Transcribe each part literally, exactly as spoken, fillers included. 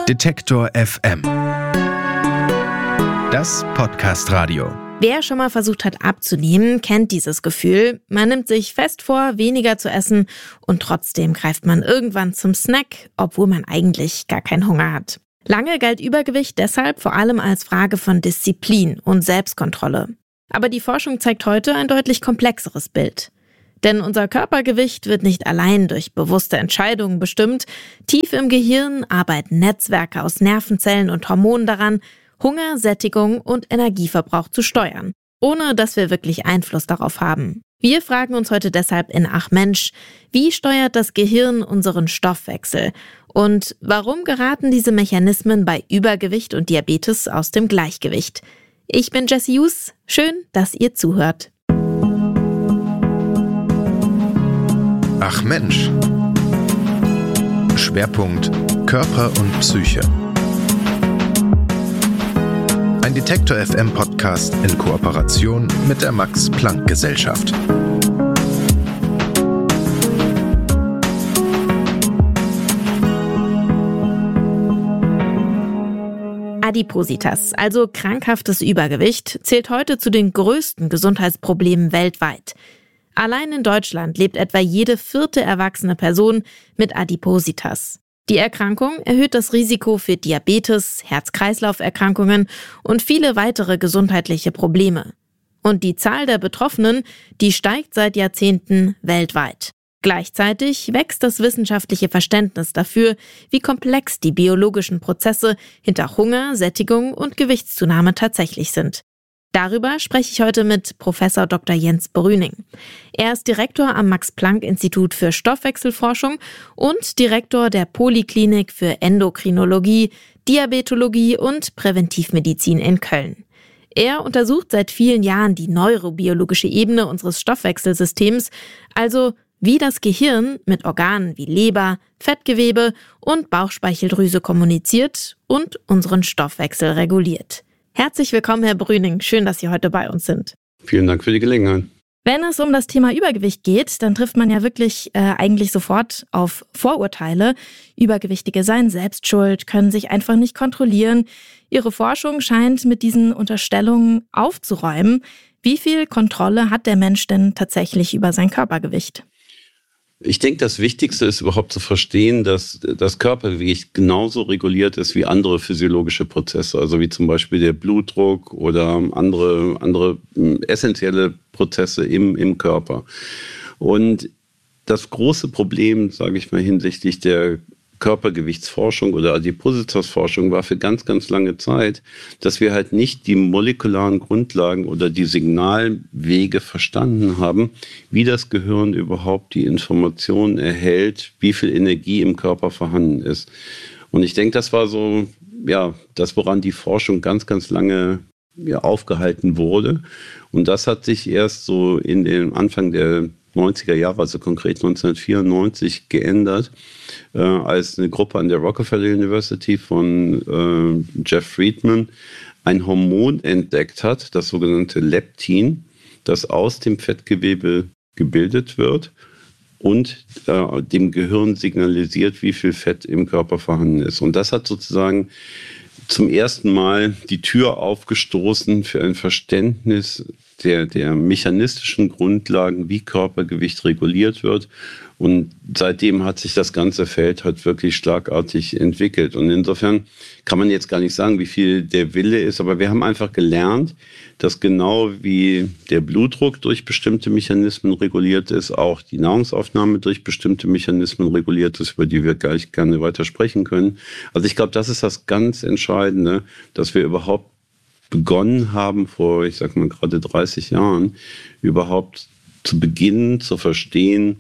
Detektor F M. Das Podcast-Radio. Wer schon mal versucht hat abzunehmen, kennt dieses Gefühl. Man nimmt sich fest vor, weniger zu essen und trotzdem greift man irgendwann zum Snack, obwohl man eigentlich gar keinen Hunger hat. Lange galt Übergewicht deshalb vor allem als Frage von Disziplin und Selbstkontrolle. Aber die Forschung zeigt heute ein deutlich komplexeres Bild. Denn unser Körpergewicht wird nicht allein durch bewusste Entscheidungen bestimmt. Tief im Gehirn arbeiten Netzwerke aus Nervenzellen und Hormonen daran, Hunger, Sättigung und Energieverbrauch zu steuern, ohne dass wir wirklich Einfluss darauf haben. Wir fragen uns heute deshalb in Ach Mensch, wie steuert das Gehirn unseren Stoffwechsel? Und warum geraten diese Mechanismen bei Übergewicht und Diabetes aus dem Gleichgewicht? Ich bin Jessie Hughes, schön, dass ihr zuhört. Ach Mensch. Schwerpunkt Körper und Psyche. Ein Detektor F M Podcast in Kooperation mit der Max-Planck-Gesellschaft. Adipositas, also krankhaftes Übergewicht, zählt heute zu den größten Gesundheitsproblemen weltweit. Allein in Deutschland lebt etwa jede vierte erwachsene Person mit Adipositas. Die Erkrankung erhöht das Risiko für Diabetes, Herz-Kreislauf-Erkrankungen und viele weitere gesundheitliche Probleme. Und die Zahl der Betroffenen, die steigt seit Jahrzehnten weltweit. Gleichzeitig wächst das wissenschaftliche Verständnis dafür, wie komplex die biologischen Prozesse hinter Hunger, Sättigung und Gewichtszunahme tatsächlich sind. Darüber spreche ich heute mit Professor Doktor Jens Brüning. Er ist Direktor am Max-Planck-Institut für Stoffwechselforschung und Direktor der Poliklinik für Endokrinologie, Diabetologie und Präventivmedizin in Köln. Er untersucht seit vielen Jahren die neurobiologische Ebene unseres Stoffwechselsystems, also wie das Gehirn mit Organen wie Leber, Fettgewebe und Bauchspeicheldrüse kommuniziert und unseren Stoffwechsel reguliert. Herzlich willkommen, Herr Brüning. Schön, dass Sie heute bei uns sind. Vielen Dank für die Gelegenheit. Wenn es um das Thema Übergewicht geht, dann trifft man ja wirklich äh, eigentlich sofort auf Vorurteile. Übergewichtige seien selbst schuld, können sich einfach nicht kontrollieren. Ihre Forschung scheint mit diesen Unterstellungen aufzuräumen. Wie viel Kontrolle hat der Mensch denn tatsächlich über sein Körpergewicht? Ich denke, das Wichtigste ist überhaupt zu verstehen, dass das Körpergewicht genauso reguliert ist wie andere physiologische Prozesse, also wie zum Beispiel der Blutdruck oder andere, andere essentielle Prozesse im, im Körper. Und das große Problem, sage ich mal, hinsichtlich der Körpergewichtsforschung oder Adipositas-Forschung war für ganz, ganz lange Zeit, dass wir halt nicht die molekularen Grundlagen oder die Signalwege verstanden haben, wie das Gehirn überhaupt die Informationen erhält, wie viel Energie im Körper vorhanden ist. Und ich denke, das war so, ja, das, woran die Forschung ganz, ganz lange ja, aufgehalten wurde. Und das hat sich erst so in den Anfang der neunziger Jahre, also konkret neunzehnhundertvierundneunzig, geändert, äh, als eine Gruppe an der Rockefeller University von äh, Jeff Friedman ein Hormon entdeckt hat, das sogenannte Leptin, das aus dem Fettgewebe gebildet wird und äh, dem Gehirn signalisiert, wie viel Fett im Körper vorhanden ist. Und das hat sozusagen zum ersten Mal die Tür aufgestoßen für ein Verständnis der, der mechanistischen Grundlagen, wie Körpergewicht reguliert wird. Und seitdem hat sich das ganze Feld halt wirklich schlagartig entwickelt. Und insofern kann man jetzt gar nicht sagen, wie viel der Wille ist, aber wir haben einfach gelernt, dass genau wie der Blutdruck durch bestimmte Mechanismen reguliert ist, auch die Nahrungsaufnahme durch bestimmte Mechanismen reguliert ist, über die wir gleich gerne weiter sprechen können. Also ich glaube, das ist das ganz Entscheidende, dass wir überhaupt begonnen haben, vor, ich sag mal, gerade dreißig Jahren, überhaupt zu beginnen, zu verstehen,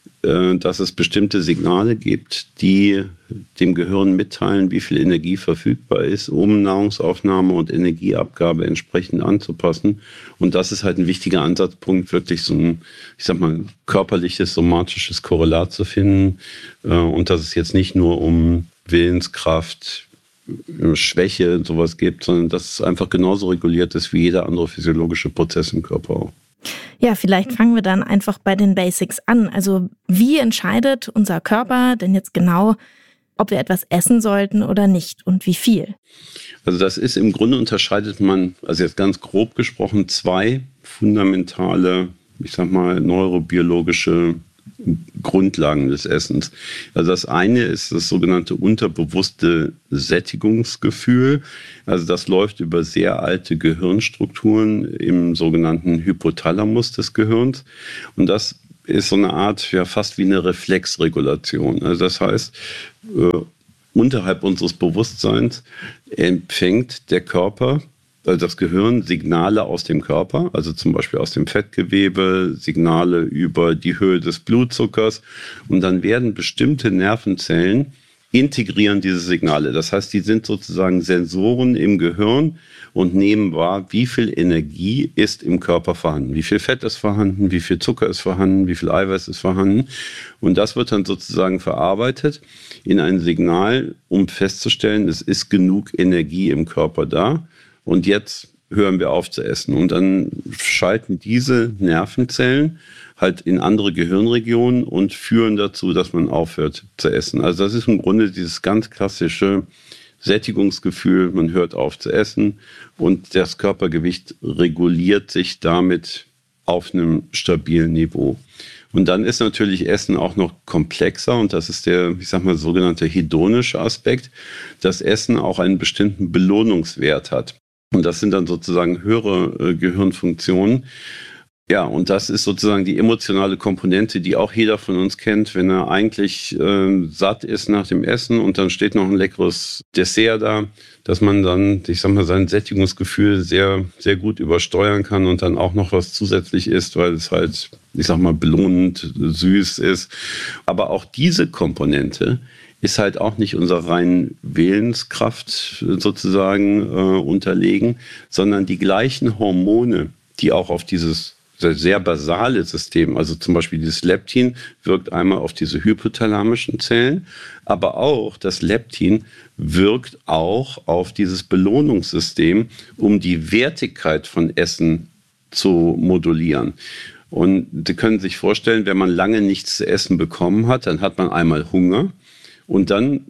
dass es bestimmte Signale gibt, die dem Gehirn mitteilen, wie viel Energie verfügbar ist, um Nahrungsaufnahme und Energieabgabe entsprechend anzupassen. Und das ist halt ein wichtiger Ansatzpunkt, wirklich so ein, ich sag mal, körperliches, somatisches Korrelat zu finden. Und dass es jetzt nicht nur um Willenskraft, Schwäche und sowas gibt, sondern dass es einfach genauso reguliert ist wie jeder andere physiologische Prozess im Körper auch. Ja, vielleicht fangen wir dann einfach bei den Basics an. Also wie entscheidet unser Körper denn jetzt genau, ob wir etwas essen sollten oder nicht und wie viel. Also das ist im Grunde unterscheidet man, also jetzt ganz grob gesprochen, zwei fundamentale, ich sag mal, neurobiologische Grundlagen des Essens. Also das eine ist das sogenannte unterbewusste Sättigungsgefühl. Also das läuft über sehr alte Gehirnstrukturen im sogenannten Hypothalamus des Gehirns. Und das ist so eine Art, ja, fast wie eine Reflexregulation. Also das heißt, äh, unterhalb unseres Bewusstseins empfängt der Körper, also das Gehirn, Signale aus dem Körper, also zum Beispiel aus dem Fettgewebe, Signale über die Höhe des Blutzuckers, und dann werden bestimmte Nervenzellen integrieren diese Signale. Das heißt, die sind sozusagen Sensoren im Gehirn und nehmen wahr, wie viel Energie ist im Körper vorhanden, wie viel Fett ist vorhanden, wie viel Zucker ist vorhanden, wie viel Eiweiß ist vorhanden. Und das wird dann sozusagen verarbeitet in ein Signal, um festzustellen, es ist genug Energie im Körper da. Und jetzt hören wir auf zu essen. Und dann schalten diese Nervenzellen halt in andere Gehirnregionen und führen dazu, dass man aufhört zu essen. Also das ist im Grunde dieses ganz klassische Sättigungsgefühl. Man hört auf zu essen und das Körpergewicht reguliert sich damit auf einem stabilen Niveau. Und dann ist natürlich Essen auch noch komplexer und das ist der, ich sag mal, sogenannte hedonische Aspekt, dass Essen auch einen bestimmten Belohnungswert hat. Und das sind dann sozusagen höhere äh, Gehirnfunktionen. Ja, und das ist sozusagen die emotionale Komponente, die auch jeder von uns kennt, wenn er eigentlich äh, satt ist nach dem Essen und dann steht noch ein leckeres Dessert da, dass man dann, ich sag mal, sein Sättigungsgefühl sehr, sehr gut übersteuern kann und dann auch noch was zusätzlich isst, weil es halt, ich sag mal, belohnend süß ist. Aber auch diese Komponente ist halt auch nicht unserer reinen Willenskraft sozusagen äh, unterlegen, sondern die gleichen Hormone, die auch auf dieses sehr basale System, also zum Beispiel dieses Leptin, wirkt einmal auf diese hypothalamischen Zellen, aber auch das Leptin wirkt auch auf dieses Belohnungssystem, um die Wertigkeit von Essen zu modulieren. Und Sie können sich vorstellen, wenn man lange nichts zu essen bekommen hat, dann hat man einmal Hunger. Und dann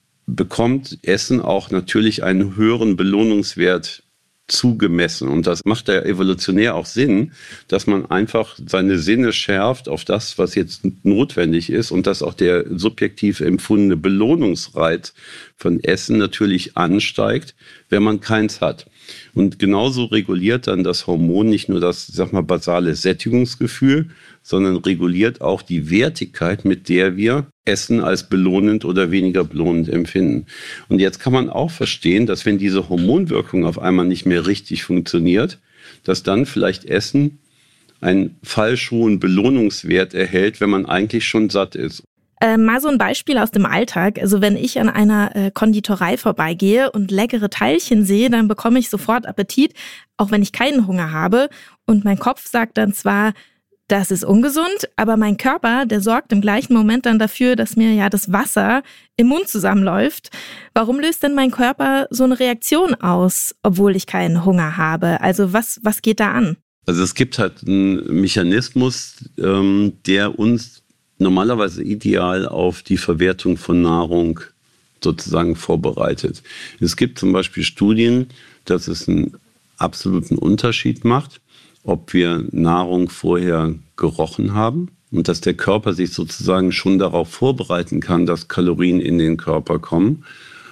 bekommt Essen auch natürlich einen höheren Belohnungswert zugemessen. Und das macht ja evolutionär auch Sinn, dass man einfach seine Sinne schärft auf das, was jetzt notwendig ist und dass auch der subjektiv empfundene Belohnungsreiz von Essen natürlich ansteigt, wenn man keins hat. Und genauso reguliert dann das Hormon nicht nur das, sag mal, basale Sättigungsgefühl, sondern reguliert auch die Wertigkeit, mit der wir Essen als belohnend oder weniger belohnend empfinden. Und jetzt kann man auch verstehen, dass wenn diese Hormonwirkung auf einmal nicht mehr richtig funktioniert, dass dann vielleicht Essen einen falsch hohen Belohnungswert erhält, wenn man eigentlich schon satt ist. Äh, mal so ein Beispiel aus dem Alltag. Also wenn ich an einer äh, Konditorei vorbeigehe und leckere Teilchen sehe, dann bekomme ich sofort Appetit, auch wenn ich keinen Hunger habe. Und mein Kopf sagt dann zwar, das ist ungesund, aber mein Körper, der sorgt im gleichen Moment dann dafür, dass mir ja das Wasser im Mund zusammenläuft. Warum löst denn mein Körper so eine Reaktion aus, obwohl ich keinen Hunger habe? Also was, was geht da an? Also es gibt halt einen Mechanismus, ähm, der uns normalerweise ideal auf die Verwertung von Nahrung sozusagen vorbereitet. Es gibt zum Beispiel Studien, dass es einen absoluten Unterschied macht, ob wir Nahrung vorher gerochen haben und dass der Körper sich sozusagen schon darauf vorbereiten kann, dass Kalorien in den Körper kommen,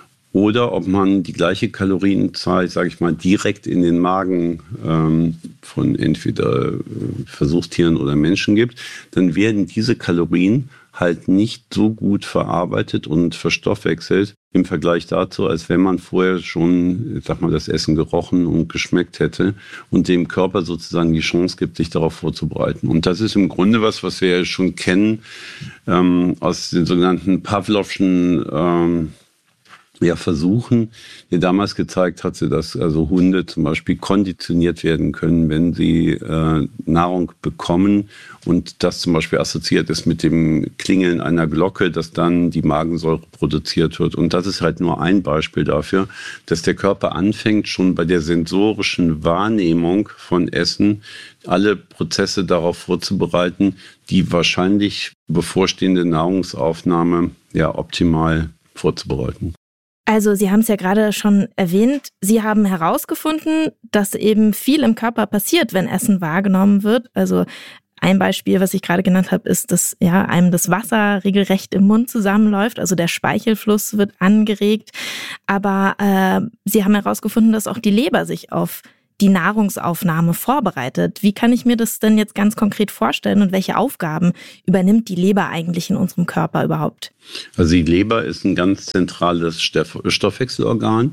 oder ob man die gleiche Kalorienzahl, sage ich mal, direkt in den Magen ähm, von entweder Versuchstieren oder Menschen gibt, dann werden diese Kalorien halt nicht so gut verarbeitet und verstoffwechselt im Vergleich dazu, als wenn man vorher schon, ich sag mal, das Essen gerochen und geschmeckt hätte und dem Körper sozusagen die Chance gibt, sich darauf vorzubereiten. Und das ist im Grunde was, was wir ja schon kennen ähm, aus den sogenannten Pavlovschen ähm, ja, Versuchen, der damals gezeigt hatte, dass also Hunde zum Beispiel konditioniert werden können, wenn sie äh, Nahrung bekommen und das zum Beispiel assoziiert ist mit dem Klingeln einer Glocke, dass dann die Magensäure produziert wird. Und das ist halt nur ein Beispiel dafür, dass der Körper anfängt, schon bei der sensorischen Wahrnehmung von Essen alle Prozesse darauf vorzubereiten, die wahrscheinlich bevorstehende Nahrungsaufnahme ja optimal vorzubereiten. Also Sie haben es ja gerade schon erwähnt, Sie haben herausgefunden, dass eben viel im Körper passiert, wenn Essen wahrgenommen wird. Also ein Beispiel, was ich gerade genannt habe, ist, dass ja einem das Wasser regelrecht im Mund zusammenläuft, also der Speichelfluss wird angeregt. Aber äh, Sie haben herausgefunden, dass auch die Leber sich auf die Nahrungsaufnahme vorbereitet. Wie kann ich mir das denn jetzt ganz konkret vorstellen und welche Aufgaben übernimmt die Leber eigentlich in unserem Körper überhaupt? Also die Leber ist ein ganz zentrales Stoffwechselorgan.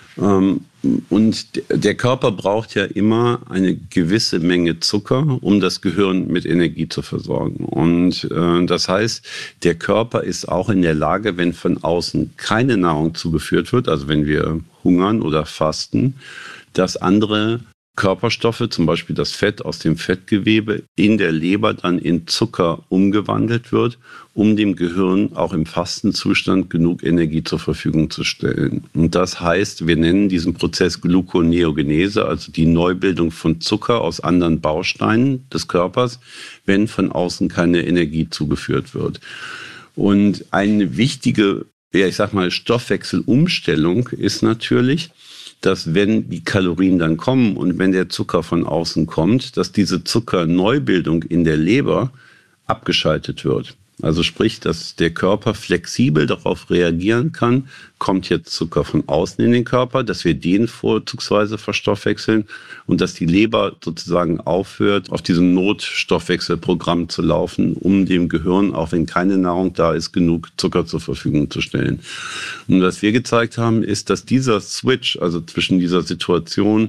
Und der Körper braucht ja immer eine gewisse Menge Zucker, um das Gehirn mit Energie zu versorgen. Und das heißt, der Körper ist auch in der Lage, wenn von außen keine Nahrung zugeführt wird, also wenn wir hungern oder fasten, dass andere Körperstoffe, zum Beispiel das Fett aus dem Fettgewebe, in der Leber dann in Zucker umgewandelt wird, um dem Gehirn auch im Fastenzustand genug Energie zur Verfügung zu stellen. Und das heißt, wir nennen diesen Prozess Gluconeogenese, also die Neubildung von Zucker aus anderen Bausteinen des Körpers, wenn von außen keine Energie zugeführt wird. Und eine wichtige, ja, ich sag mal, Stoffwechselumstellung ist natürlich, dass wenn die Kalorien dann kommen und wenn der Zucker von außen kommt, dass diese Zuckerneubildung in der Leber abgeschaltet wird. Also sprich, dass der Körper flexibel darauf reagieren kann, kommt jetzt Zucker von außen in den Körper, dass wir den vorzugsweise verstoffwechseln und dass die Leber sozusagen aufhört, auf diesem Notstoffwechselprogramm zu laufen, um dem Gehirn, auch wenn keine Nahrung da ist, genug Zucker zur Verfügung zu stellen. Und was wir gezeigt haben, ist, dass dieser Switch, also zwischen dieser Situation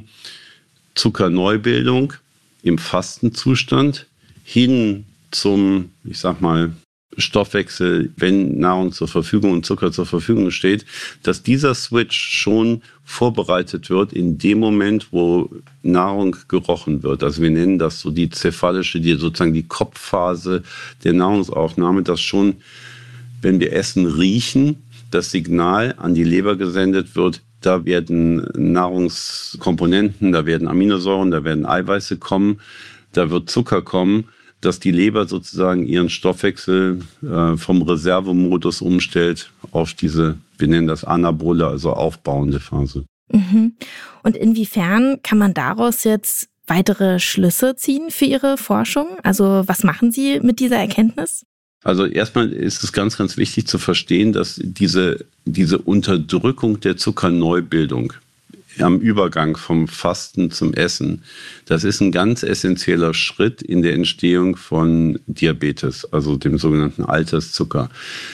Zuckerneubildung im Fastenzustand hin zum, ich sag mal, Stoffwechsel, wenn Nahrung zur Verfügung und Zucker zur Verfügung steht, dass dieser Switch schon vorbereitet wird in dem Moment, wo Nahrung gerochen wird. Also wir nennen das so die cephalische, die sozusagen die Kopfphase der Nahrungsaufnahme, dass schon, wenn wir Essen riechen, das Signal an die Leber gesendet wird, da werden Nahrungskomponenten, da werden Aminosäuren, da werden Eiweiße kommen, da wird Zucker kommen, dass die Leber sozusagen ihren Stoffwechsel äh, vom Reservemodus umstellt auf diese, wir nennen das anabole, also aufbauende Phase. Mhm. Und inwiefern kann man daraus jetzt weitere Schlüsse ziehen für Ihre Forschung? Also was machen Sie mit dieser Erkenntnis? Also erstmal ist es ganz, ganz wichtig zu verstehen, dass diese, diese Unterdrückung der Zuckerneubildung am Übergang vom Fasten zum Essen, das ist ein ganz essentieller Schritt in der Entstehung von Diabetes, also dem sogenannten Alterszucker.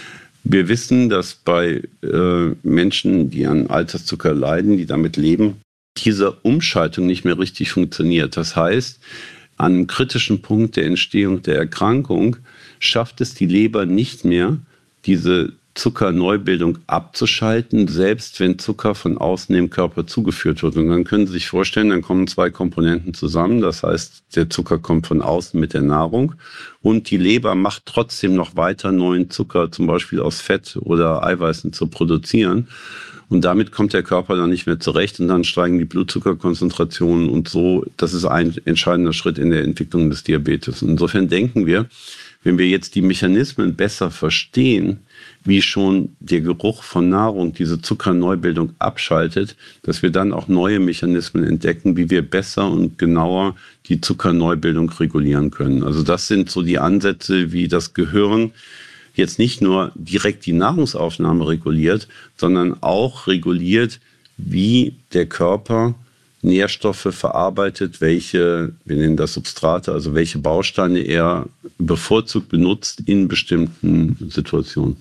Wir wissen, dass bei äh, Menschen, die an Alterszucker leiden, die damit leben, diese Umschaltung nicht mehr richtig funktioniert. Das heißt, an einem kritischen Punkt der Entstehung der Erkrankung schafft es die Leber nicht mehr, diese Zuckerneubildung abzuschalten, selbst wenn Zucker von außen dem Körper zugeführt wird. Und dann können Sie sich vorstellen, dann kommen zwei Komponenten zusammen. Das heißt, der Zucker kommt von außen mit der Nahrung und die Leber macht trotzdem noch weiter neuen Zucker, zum Beispiel aus Fett oder Eiweißen zu produzieren. Und damit kommt der Körper dann nicht mehr zurecht und dann steigen die Blutzuckerkonzentrationen und so. Das ist ein entscheidender Schritt in der Entwicklung des Diabetes. Insofern denken wir, wenn wir jetzt die Mechanismen besser verstehen, wie schon der Geruch von Nahrung diese Zuckerneubildung abschaltet, dass wir dann auch neue Mechanismen entdecken, wie wir besser und genauer die Zuckerneubildung regulieren können. Also das sind so die Ansätze, wie das Gehirn jetzt nicht nur direkt die Nahrungsaufnahme reguliert, sondern auch reguliert, wie der Körper Nährstoffe verarbeitet, welche, wir nennen das Substrate, also welche Bausteine er bevorzugt benutzt in bestimmten Situationen.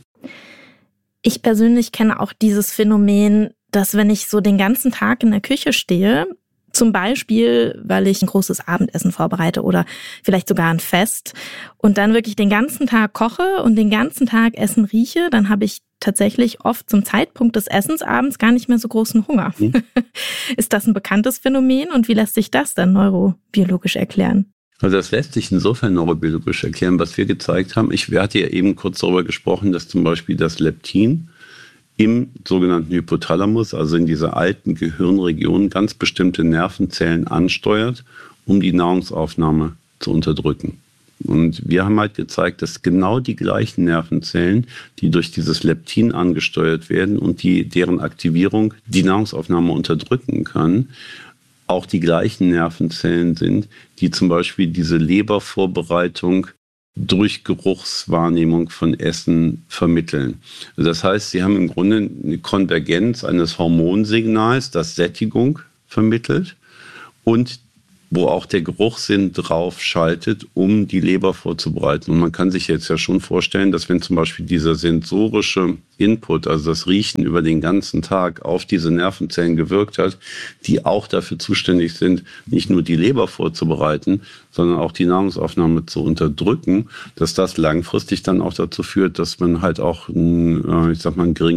Ich persönlich kenne auch dieses Phänomen, dass wenn ich so den ganzen Tag in der Küche stehe, zum Beispiel, weil ich ein großes Abendessen vorbereite oder vielleicht sogar ein Fest und dann wirklich den ganzen Tag koche und den ganzen Tag Essen rieche, dann habe ich tatsächlich oft zum Zeitpunkt des Essens abends gar nicht mehr so großen Hunger. Mhm. Ist das ein bekanntes Phänomen und wie lässt sich das dann neurobiologisch erklären? Also das lässt sich insofern neurobiologisch erklären, was wir gezeigt haben. Ich hatte ja eben kurz darüber gesprochen, dass zum Beispiel das Leptin im sogenannten Hypothalamus, also in dieser alten Gehirnregion, ganz bestimmte Nervenzellen ansteuert, um die Nahrungsaufnahme zu unterdrücken. Und wir haben halt gezeigt, dass genau die gleichen Nervenzellen, die durch dieses Leptin angesteuert werden und die, deren Aktivierung die Nahrungsaufnahme unterdrücken kann, auch die gleichen Nervenzellen sind, die zum Beispiel diese Lebervorbereitung durch Geruchswahrnehmung von Essen vermitteln. Das heißt, sie haben im Grunde eine Konvergenz eines Hormonsignals, das Sättigung vermittelt und wo auch der Geruchssinn drauf schaltet, um die Leber vorzubereiten. Und man kann sich jetzt ja schon vorstellen, dass wenn zum Beispiel dieser sensorische Input, also das Riechen über den ganzen Tag auf diese Nervenzellen gewirkt hat, die auch dafür zuständig sind, nicht nur die Leber vorzubereiten, sondern auch die Nahrungsaufnahme zu unterdrücken, dass das langfristig dann auch dazu führt, dass man halt auch, ein, ich sag mal, ein geringeres